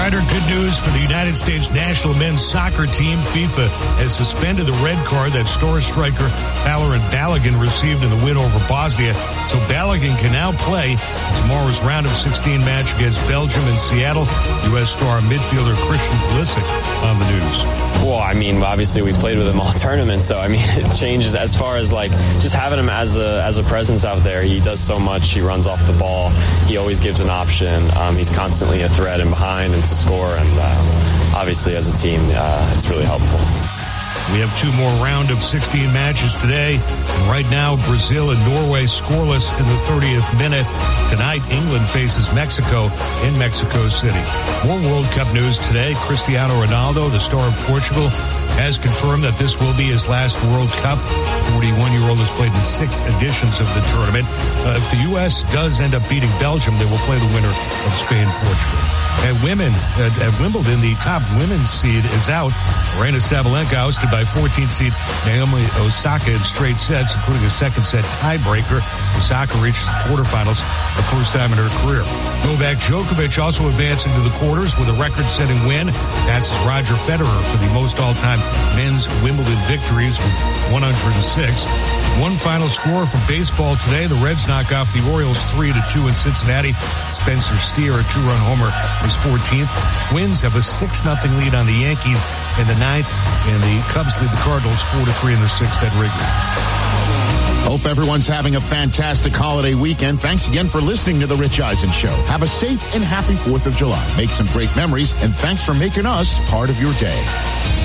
Ryder, good news for the United States national men's soccer team. FIFA has suspended the red card that star striker Valorant Balogun received in the win over Bosnia. So Balogun can now play tomorrow's round of 16 match against Belgium in Seattle. U.S. star midfielder Christian Pulisic on the news. Well, I mean, obviously we played with him all tournament, so I mean, it changes as far as like just having him as a presence out there. He does so much. He runs off the ball. He always gives an option. He's constantly a threat and behind and to score. And obviously, as a team, it's really helpful. We have two more round of 16 matches today. And right now, Brazil and Norway scoreless in the 30th minute. Tonight, England faces Mexico in Mexico City. More World Cup news today. Cristiano Ronaldo, the star of Portugal, has confirmed that this will be his last World Cup. 41-year-old has played in 6 editions of the tournament. If the U.S. does end up beating Belgium, they will play the winner of Spain-Portugal. At Wimbledon, the top women's seed is out. Aryna Sabalenka ousted by 14th seed Naomi Osaka in straight sets, including a second set tiebreaker. Osaka reaches the quarterfinals for the first time in her career. Novak Djokovic also advancing to the quarters with a record-setting win. Passes Roger Federer for the most all-time men's Wimbledon victories with 106. One final score for baseball today. The Reds knock off the Orioles 3-2 in Cincinnati. Spencer Steer, a 2-run homer, is 14th. Twins have a 6-0 lead on the Yankees in the 9th, and the Cubs lead the Cardinals 4-3 in the 6th at Wrigley. Hope everyone's having a fantastic holiday weekend. Thanks again for listening to The Rich Eisen Show. Have a safe and happy 4th of July. Make some great memories, and thanks for making us part of your day.